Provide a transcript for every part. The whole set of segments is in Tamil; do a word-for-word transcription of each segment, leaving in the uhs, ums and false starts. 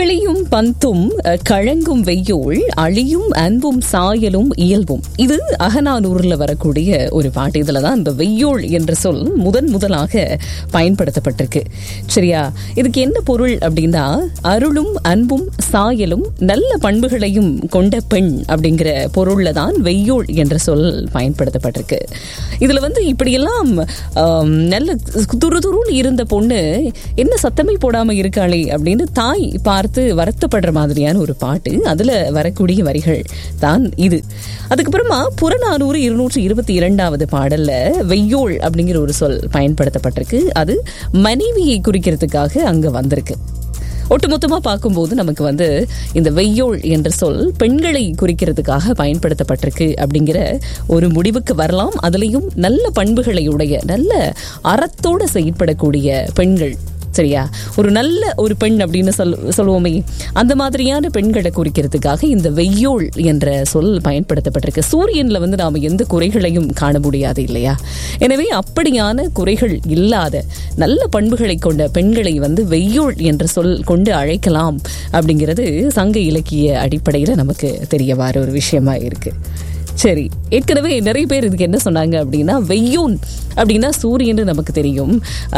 கிளியும் பந்தும் கழங்கும் வெய்யோள் அழியும் அன்பும் சாயலும் இயல்பும். இது அகநானூர்ல வரக்கூடிய ஒரு பாட்டு. இதுலதான் இந்த வெய்யோள் என்ற சொல் முதன் முதலாக பயன்படுத்தப்பட்டிருக்கு. சரியா? இதுக்கு என்ன பொருள் அப்படின்னா, அருளும் அன்பும் சாயலும் நல்ல பண்புகளையும் கொண்ட பெண் அப்படிங்கிற பொருள்ல தான் வெய்யோள் என்ற சொல் பயன்படுத்தப்பட்டிருக்கு. இதுல வந்து இப்படியெல்லாம் நல்ல துரு துருன்னு இருந்த பொண்ணு என்ன சத்தமே போடாம இருக்காளே அப்படின்னு தாய் பார்த்து வருத்தப்படுற மாதிரியான ஒரு பாட்டு. அதுல வரக்கூடிய வரிகள் தான் இது. அதுக்கப்புறமா புறநானூறு இருநூற்றி இருபத்தி இரண்டாவது பாடல்ல வெய்யோள் அப்படிங்கிற ஒரு சொல் பயன்படுத்தப்பட்டிருக்கு. அது மனைவியை குறிக்கிறதுக்காக அங்க வந்திருக்கு. ஒட்டுமொத்தமா பார்க்கும்போது நமக்கு வந்து இந்த வெய்யோள் என்ற சொல் பெண்களை குறிக்கிறதுக்காக பயன்படுத்தப்பட்டிருக்கு அப்படிங்கிற ஒரு முடிவுக்கு வரலாம். அதுலயும் நல்ல பண்புகளை உடைய, நல்ல அறத்தோட செயற்படக்கூடிய பெண்கள். சரியா? ஒரு நல்ல ஒரு பெண் அப்படின்னு சொல் சொல்லுவோமே அந்த மாதிரியான பெண்களை குறிக்கிறதுக்காக இந்த வெய்யோள் என்ற சொல் பயன்படுத்தப்பட்டிருக்கு. சூரியன்ல வந்து நாம எந்த குறைகளையும் காண முடியாது இல்லையா? எனவே அப்படியான குறைகள் இல்லாத நல்ல பண்புகளை கொண்ட பெண்களை வந்து வெய்யோள் என்ற சொல் கொண்டு அழைக்கலாம் அப்படிங்கிறது சங்க இலக்கிய அடிப்படையில நமக்கு தெரிய வர ஒரு விஷயமா இருக்கு. சரி, ஏற்கனவே நிறைய பேர் இதுக்கு என்ன சொன்னாங்க அப்படின்னா, வெய்யோன் அப்படின்னா சூரியன் நமக்கு தெரியும்.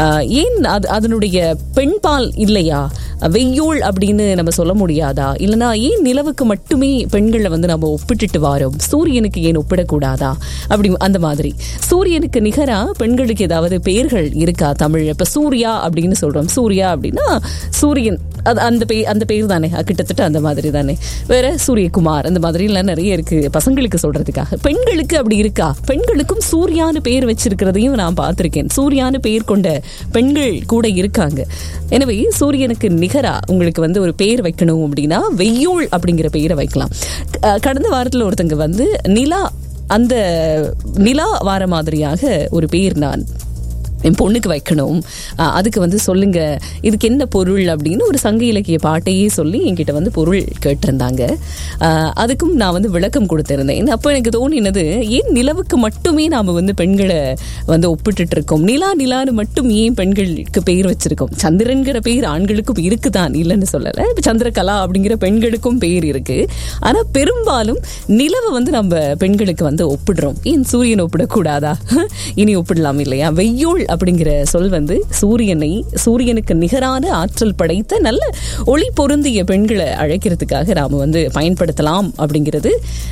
ஏன் அது அதனுடைய பெண்பால் இல்லையா? வெய்யோள் அப்படின்னு நம்ம சொல்ல முடியாதா? இல்லைனா ஏன் நிலவுக்கு மட்டுமே பெண்களை வந்து நம்ம ஒப்பிட்டுட்டு வரோம், சூரியனுக்கு ஏன் ஒப்பிடக்கூடாதா? அப்படி அந்த மாதிரி சூரியனுக்கு நிகரா பெண்களுக்கு ஏதாவது பெயர்கள் இருக்கா தமிழ்? இப்ப சூர்யா அப்படின்னு சொல்றோம். சூர்யா அப்படின்னா சூரியன், அது அந்த பெயர் அந்த பெயர் தானே, கிட்டத்தட்ட அந்த மாதிரி தானே. வேற சூரியகுமார், அந்த மாதிரி எல்லாம் நிறைய இருக்கு பசங்களுக்கு சொல்றதுக்காக. பெண்களுக்கு அப்படி இருக்கா? பெண்களுக்கும் சூர்யான்னு பெயர் வச்சிருக்கிறதையும் நான் பார்த்திருக்கேன். சூர்யான்னு பெயர் கொண்ட பெண்கள் கூட இருக்காங்க. எனவே சூரியனுக்கு நிகரா உங்களுக்கு வந்து ஒரு பெயர் வைக்கணும் அப்படின்னா வெய்யோள் அப்படிங்கிற பெயரை வைக்கலாம். கடந்த வாரத்தில் ஒருத்தங்க வந்து நிலா, அந்த நிலா வார மாதிரியாக ஒரு பெயர் நான் என் பொண்ணுக்கு வைக்கணும், அதுக்கு வந்து சொல்லுங்க இதுக்கு என்ன பொருள் அப்படின்னு ஒரு சங்க இலக்கிய பாட்டையே சொல்லி என்கிட்ட வந்து பொருள் கேட்டிருந்தாங்க. அதுக்கும் நான் வந்து விளக்கம் கொடுத்திருந்தேன். அப்போ எனக்கு தோணினது, ஏன் நிலவுக்கு மட்டுமே நாம வந்து பெண்களை வந்து ஒப்பிட்டு இருக்கோம்? நிலா நிலான்னு மட்டும் ஏன் பெண்களுக்கு பெயர் வச்சிருக்கோம்? சந்திரன்கிற பெயர் ஆண்களுக்கும் இருக்குதான், இல்லைன்னு சொல்லலை. இப்போ சந்திரகலா அப்படிங்கிற பெண்களுக்கும் பெயர் இருக்கு. ஆனா பெரும்பாலும் நிலவை வந்து நம்ம பெண்களுக்கு வந்து ஒப்பிடுறோம். ஏன் சூரியன் ஒப்பிடக்கூடாதா? இனி ஒப்பிடலாம் இல்லையா? வெய்யோள் அப்படிங்கிற சொல் வந்து சூரியனை, சூரியனுக்கு நிகரான ஆற்றல் படைத்த நல்ல ஒளி பொருந்திய பெண்களை அழைக்கிறதுக்காக நாம வந்து பயன்படுத்தலாம் அப்படிங்கிறது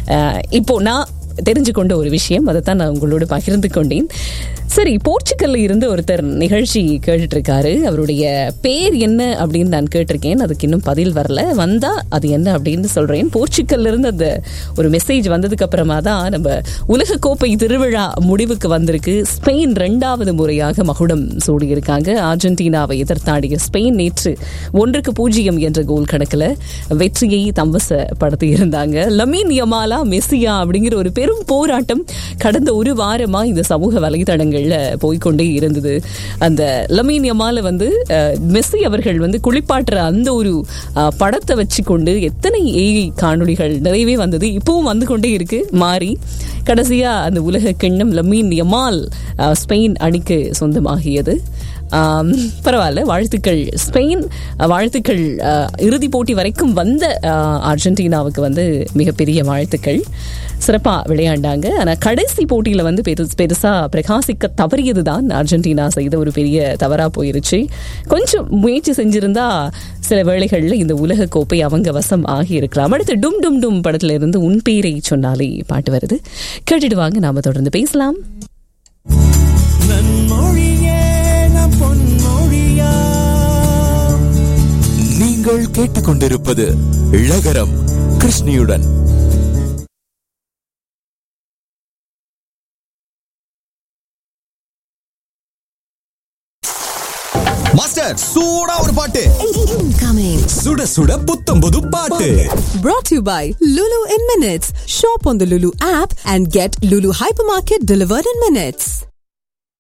இப்போ நான் தெரிஞ்சு கொண்ட ஒரு விஷயம். அதைத்தான் நான் உங்களோட பகிர்ந்து கொண்டேன். சரி, போர்ச்சுகல்ல இருந்து ஒருத்தர் நிகழ்ச்சி கேட்டுட்டு இருக்காரு. அவருடைய பேர் என்ன அப்படின்னு நான் கேட்டிருக்கேன். அதுக்கு இன்னும் பதில் வரல. வந்தா அது என்ன அப்படின்னு சொல்றேன். போர்ச்சுகல்ல இருந்து அந்த ஒரு மெசேஜ் வந்ததுக்கு அப்புறமா தான் நம்ம உலக கோப்பை திருவிழா முடிவுக்கு வந்திருக்கு. ஸ்பெயின் இரண்டாவது முறையாக மகுடம் சூடி இருக்காங்க. அர்ஜென்டினாவை எதிர்த்தாடிய ஸ்பெயின் நேற்று ஒன்றுக்கு பூஜ்ஜியம் என்ற கோல் கணக்கில் வெற்றியை தம்வசப்படுத்தி இருந்தாங்க. லமீன் யமாலா மெஸ்ஸியா அப்படிங்கிற ஒரு பெரும் போராட்டம் கடந்த ஒரு வாரமா இந்த சமூக வலைதளங்கள் போய்கொண்டே இருந்தது. அந்த லமீன் யமால வந்து மெஸ்ஸி அவர்கள் வந்து குளிப்பாட்டுற அந்த ஒரு படத்தை வச்சு கொண்டு எத்தனை ஏஐ காணொளிகள் நிறையவே வந்தது. இப்பவும் வந்து கொண்டே இருக்கு மாறி. கடைசியா அந்த உலக கிண்ணம் லமீன் யமால் ஸ்பெயின் அணிக்கு சொந்தமாகியது. பரவாயில்ல, வாழ்த்துக்கள் ஸ்பெயின், வாழ்த்துக்கள். இறுதி போட்டி வரைக்கும் வந்த அர்ஜென்டினாவுக்கு வந்து மிகப்பெரிய வாழ்த்துக்கள். சிறப்பா விளையாண்டாங்க. ஆனா கடைசி போட்டியில வந்து பெருசா பிரகாசிக்க தவறியதுதான் அர்ஜென்டினா செய்த ஒரு பெரிய தவறா போயிருச்சு. கொஞ்சம் முயற்சி செஞ்சிருந்தா சில வேளைகள்ல இந்த உலக கோப்பை அவங்க வசம் ஆகி இருக்கலாம். அடுத்து டும் டும் டும் படத்துல இருந்து உன் பேரை சொன்னாலே பாட்டு வருது, கேட்டுட்டு வாங்க, நாம தொடர்ந்து பேசலாம். நீங்கள் கேட்டுக்கொண்டிருப்பது இளகரம் கிருஷ்ணியுடன். மாஸ்டர், சூடா ஒரு பாட்டு incoming. சுட சுட புத்தம் புது பாட்டு. Brought to you by Lulu in Minutes. Shop on the Lulu app and get Lulu Hypermarket delivered in minutes.